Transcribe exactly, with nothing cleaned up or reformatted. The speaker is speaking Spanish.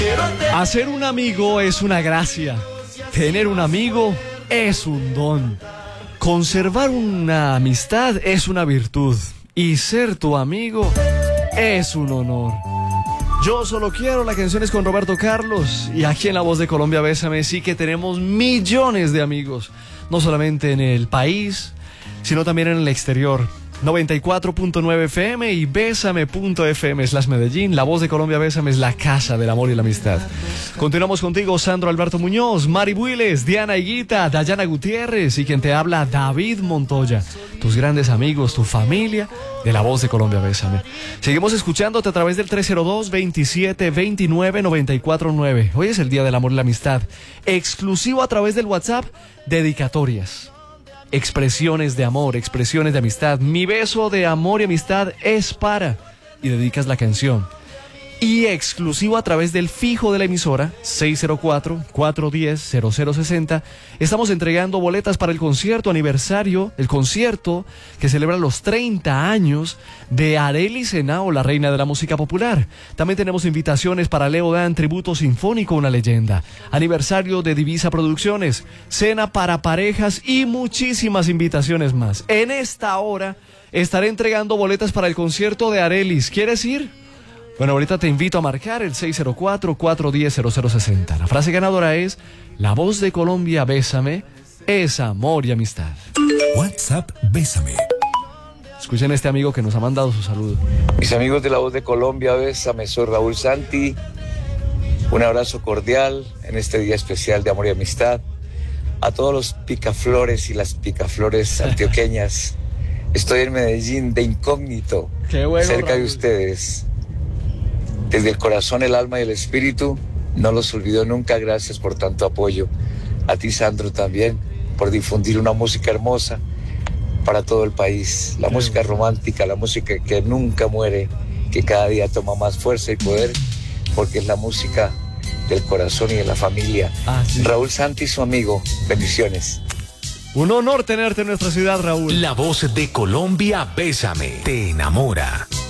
Hacer un amigo es una gracia. Tener un amigo es un don. Conservar una amistad es una virtud. Y ser tu amigo es un honor. Yo solo quiero la canción es con Roberto Carlos. Y aquí en La Voz de Colombia, Bésame, sí que tenemos millones de amigos. No solamente en el país, sino también en el exterior. noventa y cuatro punto nueve F M y Bésame punto F M es las Medellín. La Voz de Colombia, Bésame es la casa del amor y la amistad. Continuamos contigo, Sandro Alberto Muñoz, Mari Builes, Diana Higuita, Dayana Gutiérrez y quien te habla, David Montoya. Tus grandes amigos, tu familia de La Voz de Colombia, Bésame. Seguimos escuchándote a través del tres cero dos, veintisiete veintinueve, noventa y cuatro nueve. Hoy es el Día del Amor y la Amistad. Exclusivo a través del WhatsApp, dedicatorias. Expresiones de amor, expresiones de amistad. Mi beso de amor y amistad es para... Y dedicas la canción. Y exclusivo a través del fijo de la emisora, seis cero cuatro, cuatro uno cero, cero cero seis cero. Estamos entregando boletas para el concierto aniversario, el concierto que celebra los treinta años de Arelis Henao, la reina de la música popular. También tenemos invitaciones para Leo Dan, tributo sinfónico, una leyenda. Aniversario de Divisa Producciones, cena para parejas y muchísimas invitaciones más. En esta hora estaré entregando boletas para el concierto de Arelis. ¿Quieres ir? Bueno, ahorita te invito a marcar el seis cero cuatro, cuatro uno cero, cero cero seis cero. La frase ganadora es: La Voz de Colombia, Bésame, es amor y amistad. WhatsApp, Bésame. Escuchen a este amigo que nos ha mandado su saludo. Mis amigos de La Voz de Colombia, Bésame, soy Raúl Santi. Un abrazo cordial en este día especial de amor y amistad. A todos los picaflores y las picaflores antioqueñas. Estoy en Medellín de incógnito, Qué bueno, cerca Raúl. de ustedes. Desde el corazón, el alma y el espíritu, no los olvido nunca. Gracias por tanto apoyo. A ti, Sandro, también, por difundir una música hermosa para todo el país. La música romántica, la música que nunca muere, que cada día toma más fuerza y poder, porque es la música del corazón y de la familia. Ah, sí. Raúl Santi, su amigo. Bendiciones. Un honor tenerte en nuestra ciudad, Raúl. La Voz de Colombia, Bésame, te enamora.